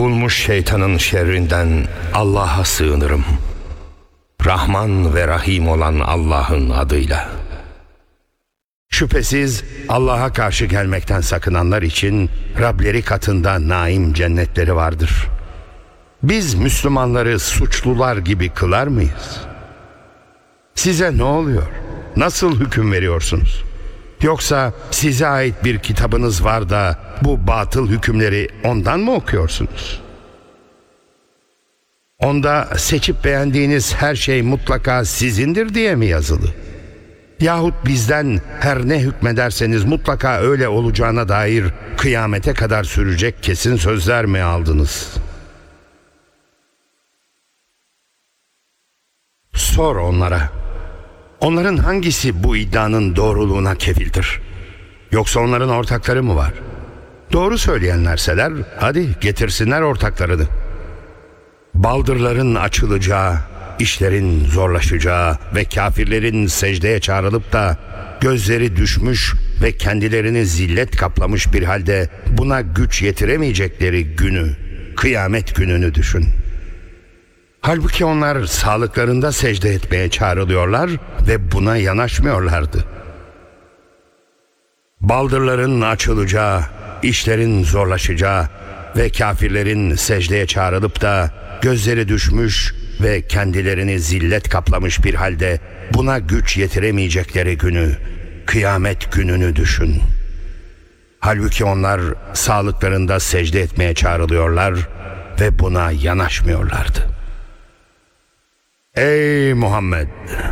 Kovulmuş şeytanın şerrinden Allah'a sığınırım. Rahman ve Rahim olan Allah'ın adıyla. Şüphesiz Allah'a karşı gelmekten sakınanlar için Rableri katında naim cennetleri vardır. Biz Müslümanları suçlular gibi kılar mıyız? Size ne oluyor? Nasıl hüküm veriyorsunuz? Yoksa size ait bir kitabınız var da bu batıl hükümleri ondan mı okuyorsunuz? Onda seçip beğendiğiniz her şey mutlaka sizindir diye mi yazılı? Yahut bizden her ne hükmederseniz mutlaka öyle olacağına dair kıyamete kadar sürecek kesin sözler mi aldınız? Sor onlara. Onların hangisi bu iddianın doğruluğuna kefildir? Yoksa onların ortakları mı var? Doğru söyleyenlerseler hadi getirsinler ortaklarını. Baldırların açılacağı, işlerin zorlaşacağı ve kafirlerin secdeye çağrılıp da gözleri düşmüş ve kendilerini zillet kaplamış bir halde buna güç yetiremeyecekleri günü, kıyamet gününü düşün. Halbuki onlar sağlıklarında secde etmeye çağrılıyorlar ve buna yanaşmıyorlardı. Baldırların açılacağı, işlerin zorlaşacağı ve kafirlerin secdeye çağrılıp da gözleri düşmüş ve kendilerini zillet kaplamış bir halde buna güç yetiremeyecekleri günü, kıyamet gününü düşün. Halbuki onlar sağlıklarında secde etmeye çağrılıyorlar ve buna yanaşmıyorlardı. Ey Muhammed!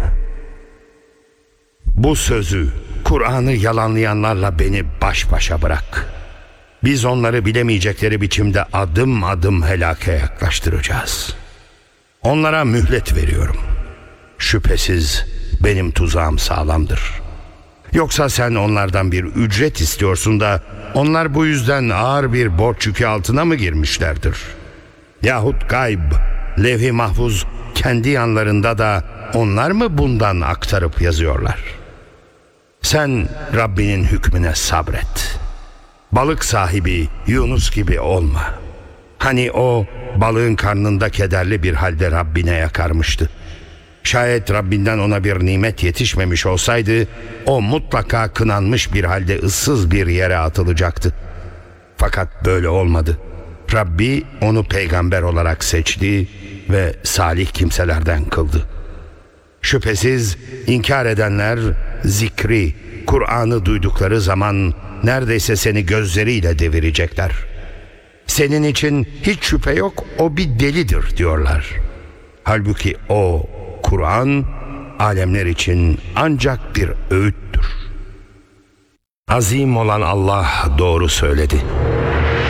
Bu sözü, Kur'an'ı yalanlayanlarla beni baş başa bırak. Biz onları bilemeyecekleri biçimde adım adım helake yaklaştıracağız. Onlara mühlet veriyorum. Şüphesiz benim tuzağım sağlamdır. Yoksa sen onlardan bir ücret istiyorsun da onlar bu yüzden ağır bir borç yükü altına mı girmişlerdir? Yahut gayb, levh-i mahfuz kendi yanlarında da onlar mı bundan aktarıp yazıyorlar? Sen Rabbinin hükmüne sabret. Balık sahibi Yunus gibi olma. Hani o balığın karnında kederli bir halde Rabbine yakarmıştı. Şayet Rabbinden ona bir nimet yetişmemiş olsaydı o mutlaka kınanmış bir halde ıssız bir yere atılacaktı. Fakat böyle olmadı. Rabbi onu peygamber olarak seçti ve salih kimselerden kıldı. Şüphesiz inkar edenler zikri, Kur'an'ı duydukları zaman neredeyse seni gözleriyle devirecekler. Senin için hiç şüphe yok, o bir delidir diyorlar. Halbuki o Kur'an alemler için ancak bir öğüttür. Azim olan Allah doğru söyledi.